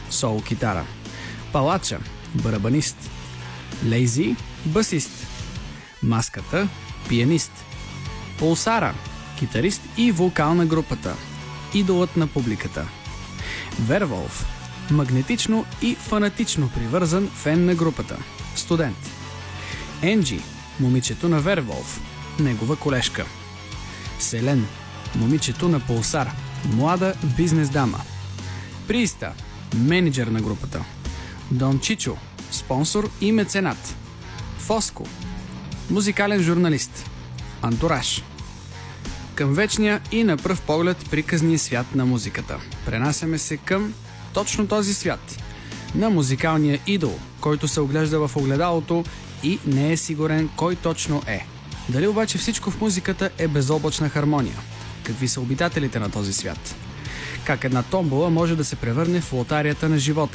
соло китара. Палача – барабанист. Лейзи – басист. Маската – пианист. Пулсара – китарист и вокал на групата. Идолът на публиката. Верволф – магнетично и фанатично привързан фен на групата. Студент. Енджи – момичето на Верволф, негова колежка. Селен – момичето на Пулсар, млада бизнес дама. Прииста – менеджер на групата. Дон Чичо – спонсор и меценат. Фоско – музикален журналист. Антураж. Към вечния и на пръв поглед приказния свят на музиката. Пренасяме се към точно този свят. На музикалния идол, който се оглежда в огледалото и не е сигурен кой точно е. Дали обаче всичко в музиката е безоблачна хармония? Какви са обитателите на този свят? Как една томбола може да се превърне в лотарията на живота?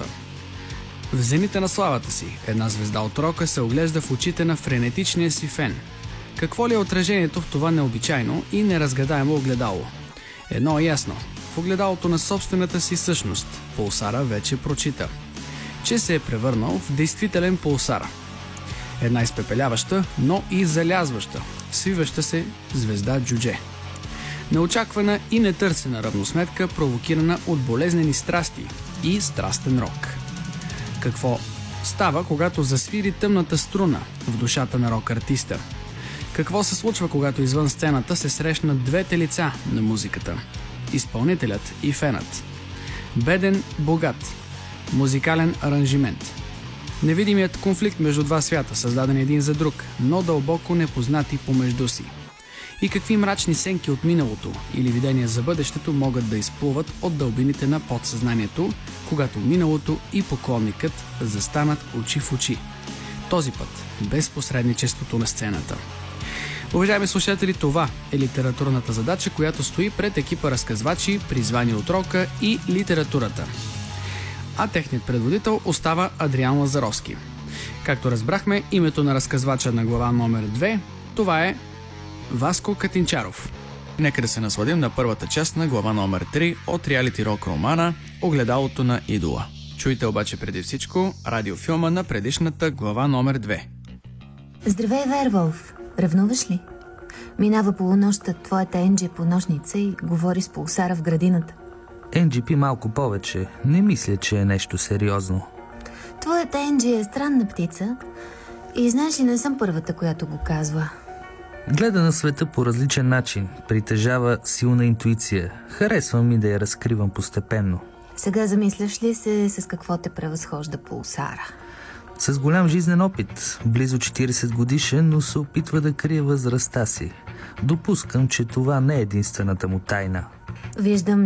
В зените на славата си една звезда от рока се оглежда в очите на френетичния си фен. Какво ли е отражението в това необичайно и неразгадаемо огледало? Едно е ясно. В огледалото на собствената си същност Пулсара вече прочита, че се е превърнал в действителен пулсар. Една изпепеляваща, но и залязваща, свиваща се звезда джудже. Неочаквана и нетърсена равносметка, провокирана от болезнени страсти и страстен рок. Какво става, когато засвири тъмната струна в душата на рок-артиста? Какво се случва, когато извън сцената се срещнат двете лица на музиката? Изпълнителят и фенът. Беден, богат. Музикален аранжимент. Невидимият конфликт между два свята, създаден един за друг, но дълбоко непознати помежду си. И какви мрачни сенки от миналото или видения за бъдещето могат да изплуват от дълбините на подсъзнанието, когато миналото и поклонникът застанат очи в очи. Този път без посредничеството на сцената. Уважаеми слушатели, това е литературната задача, която стои пред екипа разказвачи, призвани от рока и литературата. А техният предводител остава Адриан Лазаровски. Както разбрахме, името на разказвача на глава номер 2, това е Васко Катинчаров. Нека да се насладим на първата част на глава номер 3 от реалити рок романа Огледалото на идола. Чуйте обаче преди всичко радиофилма на предишната глава номер 2. Здравей, Верволф! Ревнуваш ли? Минава полунощта твоята Енджи по нощница и говори с Пулсара в градината. Енджи пи малко повече. Не мисля, че е нещо сериозно. Твоята Енджи е странна птица и знаеш ли, не съм първата, която го казва. Гледа на света по различен начин. Притежава силна интуиция. Харесва ми да я разкривам постепенно. Сега замисляш ли се с какво те превъзхожда Пулсара? С голям жизнен опит, близо 40 годишен, но се опитва да крие възрастта си. Допускам, че това не е единствената му тайна. Виждам,